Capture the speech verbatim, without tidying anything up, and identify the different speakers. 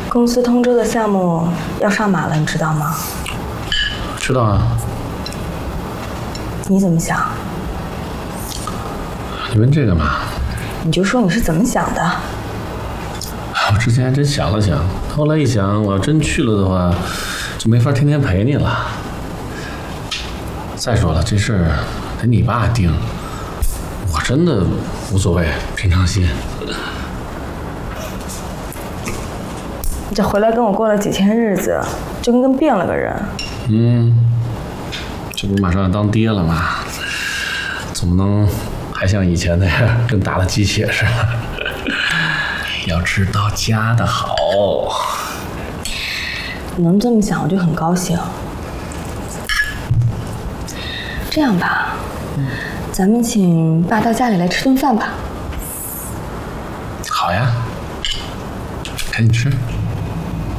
Speaker 1: 公司通州的项目要上马了，你知道吗？
Speaker 2: 知道啊。
Speaker 1: 你怎么想？
Speaker 2: 你问这个嘛？
Speaker 1: 你就说你是怎么想的。
Speaker 2: 我之前还真想了想，后来一想，我要真去了的话，就没法天天陪你了。再说了，这事儿得你爸定，我真的无所谓，平常心。
Speaker 1: 你这回来跟我过了几天日子，就跟跟变了个人。
Speaker 2: 嗯，这不马上要当爹了吗？总不能还像以前那样跟打了鸡血似的。要知道家的好。
Speaker 1: 你能这么想，我就很高兴。这样吧，嗯、咱们请爸到家里来吃顿饭吧。
Speaker 2: 好呀，赶紧吃。